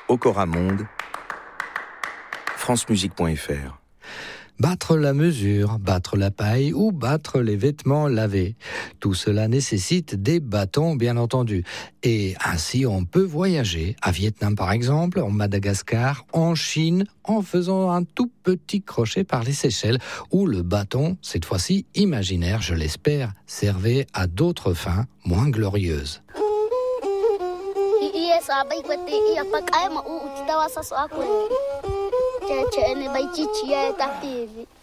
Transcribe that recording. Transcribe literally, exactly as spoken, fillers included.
Okora Monde, francemusique point f r. Battre la mesure, battre la paille ou battre les vêtements lavés. Tout cela nécessite des bâtons, bien entendu. Et ainsi, on peut voyager, à Vietnam par exemple, en Madagascar, en Chine, en faisant un tout petit crochet par les Seychelles, où le bâton, cette fois-ci imaginaire, je l'espère, servait à d'autres fins moins glorieuses. Cece ne bai cici ya ta teve.